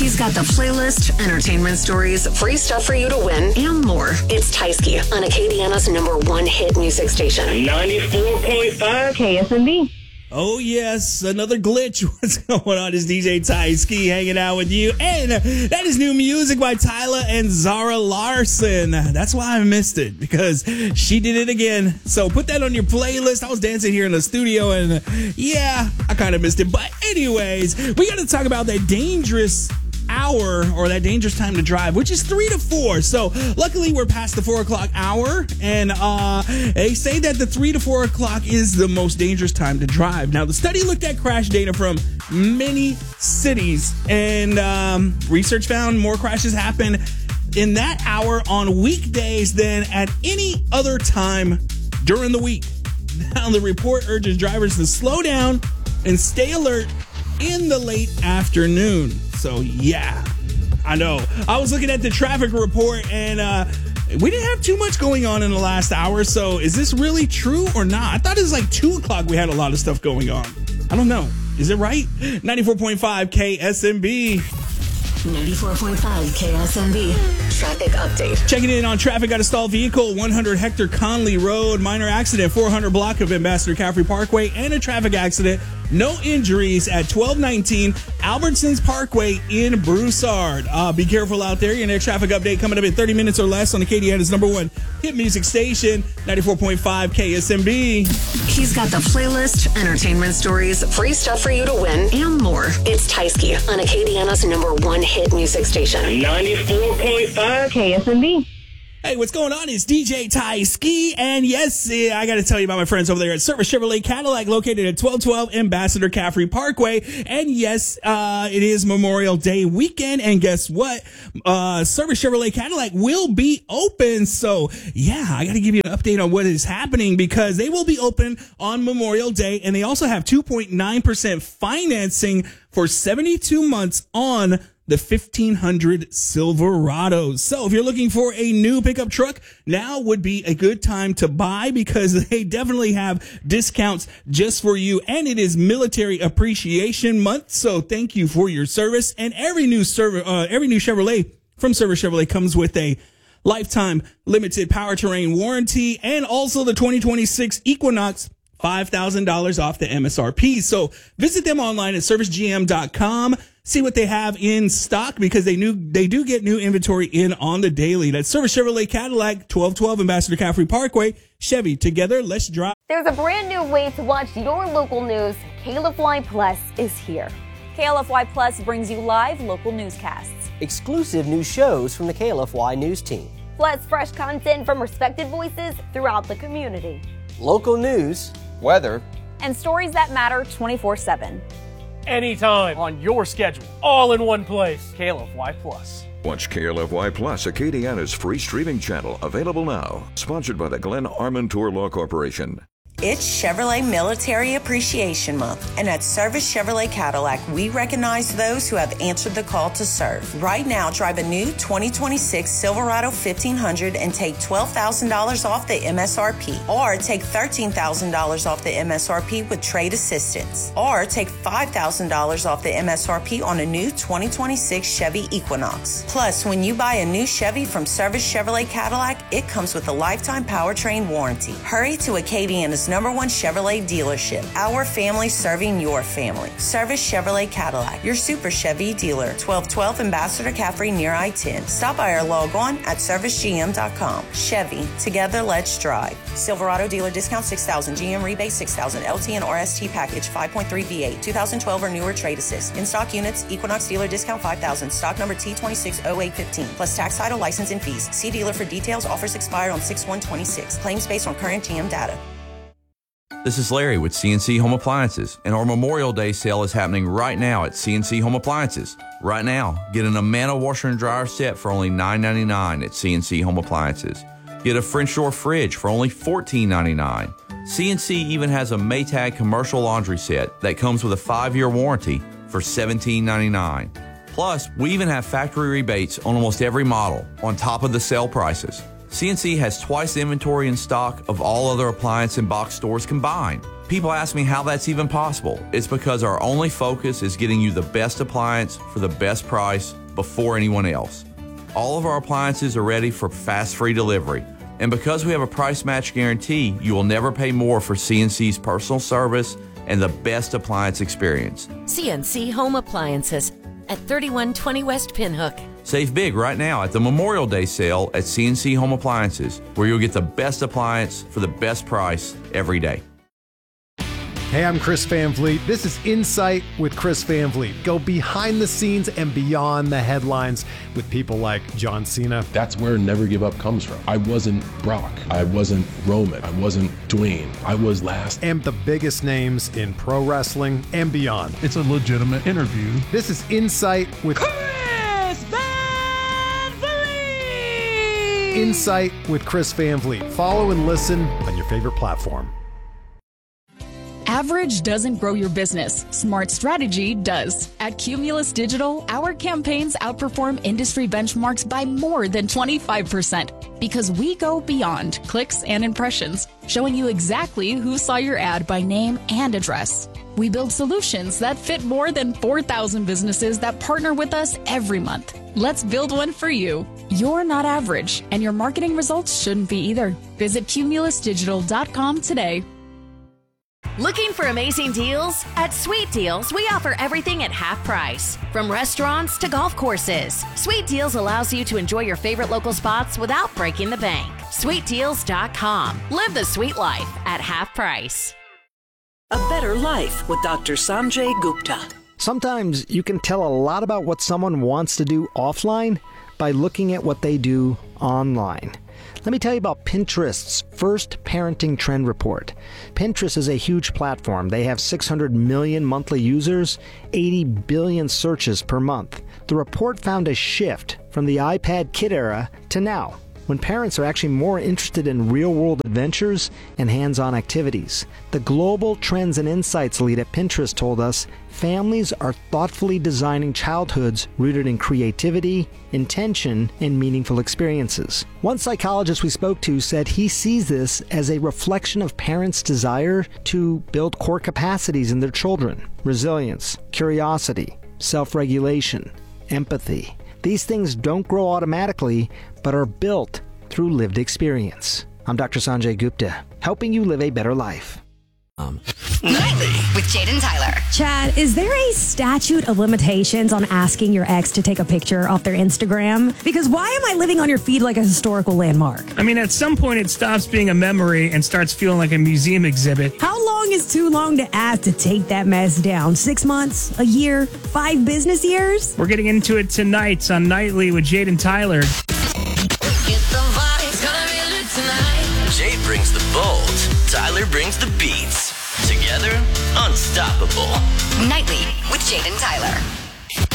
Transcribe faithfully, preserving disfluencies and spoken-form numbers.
He's got the playlist, entertainment stories, free stuff for you to win, and more. It's Tysky on Acadiana's number one hit music station. ninety-four point five K S M B. Oh, yes, another glitch. What's going on? It's D J Tysky hanging out with you. And that is new music by Tyla and Zara Larson. That's why I missed it, because she did it again. So put that on your playlist. I was dancing here in the studio, and yeah, I kind of missed it. But anyways, we got to talk about that dangerous hour, or that dangerous time to drive, which is three to four. So luckily we're past the four o'clock hour, and uh they say that the three to four o'clock is the most dangerous time to drive. Now, the study looked at crash data from many cities, and um research found more crashes happen in that hour on weekdays than at any other time during the week. Now, the report urges drivers to slow down and stay alert in the late afternoon. So yeah, I know. I was looking at the traffic report, and uh, we didn't have too much going on in the last hour. So is this really true or not? I thought it was like two o'clock we had a lot of stuff going on. I don't know. Is it right? ninety-four point five K S M B. ninety-four point five K S M B. Traffic update. Checking in on traffic. Got a stalled vehicle, one hundred Hector Conley Road. Minor accident, four hundred block of Ambassador Caffrey Parkway, and a traffic accident. No injuries at twelve nineteen Albertsons Parkway in Broussard. Uh, be careful out there. Your next traffic update coming up in thirty minutes or less on Acadiana's number one hit music station, ninety-four point five K S M B. He's got the playlist, entertainment stories, free stuff for you to win, and more. It's Tysky on Acadiana's number one hit music station. ninety-four point five K S M B. Hey, what's going on? It's D J Tysky, and yes, yeah, I got to tell you about my friends over there at Service Chevrolet Cadillac, located at twelve twelve Ambassador Caffrey Parkway. And yes, uh, it is Memorial Day weekend, and guess what? Uh, Service Chevrolet Cadillac will be open. So yeah, I got to give you an update on what is happening, because they will be open on Memorial Day, and they also have two point nine percent financing for seventy-two months on the fifteen hundred Silverado. So if you're looking for a new pickup truck, now would be a good time to buy, because they definitely have discounts just for you. And it is Military Appreciation Month, so thank you for your service. And every new serv- uh, every new Chevrolet from Service Chevrolet comes with a lifetime limited powertrain warranty, and also the twenty twenty-six Equinox, five thousand dollars off the M S R P. So visit them online at service G M dot com. See what they have in stock, because they knew they do get new inventory in on the daily. That's Service Chevrolet Cadillac, twelve twelve Ambassador Caffrey Parkway. Chevy, together, let's drive. There's a brand new way to watch your local news. K L F Y Plus is here. K L F Y Plus brings you live local newscasts, exclusive new shows from the K L F Y news team, plus fresh content from respected voices throughout the community, local news, weather, and stories that matter twenty-four seven. Anytime, on your schedule, all in one place. K L F Y Plus. Watch K L F Y Plus, Acadiana's free streaming channel, available now. Sponsored by the Glenn Armentour Law Corporation. It's Chevrolet Military Appreciation Month, and at Service Chevrolet Cadillac, we recognize those who have answered the call to serve. Right now, drive a new twenty twenty-six Silverado fifteen hundred and take twelve thousand dollars off the M S R P, or take thirteen thousand dollars off the M S R P with trade assistance, or take five thousand dollars off the M S R P on a new twenty twenty-six Chevy Equinox. Plus, when you buy a new Chevy from Service Chevrolet Cadillac, it comes with a lifetime powertrain warranty. Hurry to Acadiana's number one Chevrolet dealership. Our family serving your family. Service Chevrolet Cadillac, your super Chevy dealer. twelve twelve Ambassador Caffrey near I ten. Stop by or log on at service G M dot com. Chevy, together let's drive. Silverado dealer discount six thousand, G M rebate six thousand, L T and R S T package five point three V eight, two thousand twelve or newer trade assist. In stock units, Equinox dealer discount five thousand, stock number T two six oh eight one five, plus tax, title, license, and fees. See dealer for details. Offers expire on six one twenty-six. Claims based on current G M data. This is Larry with C N C Home Appliances, and our Memorial Day sale is happening right now at C N C Home Appliances. Right now, get an Amana washer and dryer set for only nine ninety-nine at C N C Home Appliances. Get a French door fridge for only fourteen ninety-nine. C N C even has a Maytag commercial laundry set that comes with a five-year warranty for seventeen ninety-nine. Plus, we even have factory rebates on almost every model on top of the sale prices. C N C has twice the inventory in stock of all other appliance and box stores combined. People ask me how that's even possible. It's because our only focus is getting you the best appliance for the best price before anyone else. All of our appliances are ready for fast free delivery. And because we have a price match guarantee, you will never pay more for C N C's personal service and the best appliance experience. C N C Home Appliances at thirty-one twenty West Pinhook. Save big right now at the Memorial Day sale at C N C Home Appliances, where you'll get the best appliance for the best price every day. Hey, I'm Chris Van Vliet. This is Insight with Chris Van Vliet. Go behind the scenes and beyond the headlines with people like John Cena. That's where Never Give Up comes from. I wasn't Brock. I wasn't Roman. I wasn't Dwayne. I was last. And the biggest names in pro wrestling and beyond. It's a legitimate interview. This is Insight with Chris Van Vliet. Insight with Chris Van Vliet. Follow and listen on your favorite platform. Average doesn't grow your business. Smart strategy does. At Cumulus Digital, our campaigns outperform industry benchmarks by more than twenty-five percent because we go beyond clicks and impressions, showing you exactly who saw your ad by name and address. We build solutions that fit more than four thousand businesses that partner with us every month. Let's build one for you. You're not average, and your marketing results shouldn't be either. Visit cumulus digital dot com today. Looking for amazing deals? At Sweet Deals, we offer everything at half price. From restaurants to golf courses, Sweet Deals allows you to enjoy your favorite local spots without breaking the bank. sweet deals dot com. Live the sweet life at half price. A Better Life with Doctor Sanjay Gupta. Sometimes you can tell a lot about what someone wants to do offline by looking at what they do online. Let me tell you about Pinterest's first parenting trend report. Pinterest is a huge platform. They have six hundred million monthly users, eighty billion searches per month. The report found a shift from the iPad kid era to now, when parents are actually more interested in real-world adventures and hands-on activities. The Global Trends and Insights lead at Pinterest told us families are thoughtfully designing childhoods rooted in creativity, intention, and meaningful experiences. One psychologist we spoke to said he sees this as a reflection of parents' desire to build core capacities in their children: resilience, curiosity, self-regulation, empathy. These things don't grow automatically, but are built through lived experience. I'm Doctor Sanjay Gupta, helping you live a better life. Um. Nightly with Jaden Tyler. Chad, is there a statute of limitations on asking your ex to take a picture off their Instagram? Because why am I living on your feed like a historical landmark? I mean, at some point it stops being a memory and starts feeling like a museum exhibit. How long is too long to ask to take that mess down? Six months? A year? Five business years? We're getting into it tonight on Nightly with Jaden Tyler. Jade brings the bold, Tyler brings the beats. Together, unstoppable. Nightly with Jaden Tyler.